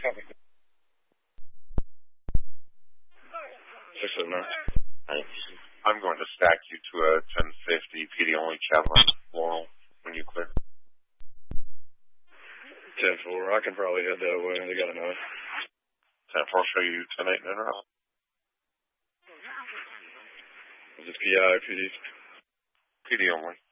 Copy. 609. I'm going to stack you to a 1050 PD only Chatelaine Laurel when you clear. 10-4. I can probably head that way. They got enough. 10-4, show you 10-8 in and out. Is this PI, PD? PD only.